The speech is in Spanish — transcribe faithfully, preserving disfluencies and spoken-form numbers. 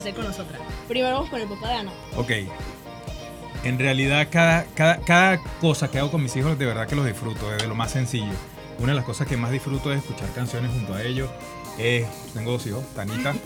hacer con nosotras. Primero vamos con el papá de Ana. Ok. En realidad, cada, cada, cada cosa que hago con mis hijos, de verdad que los disfruto, desde lo más sencillo. Una de las cosas que más disfruto es escuchar canciones junto a ellos. Eh, tengo dos hijos, Tanita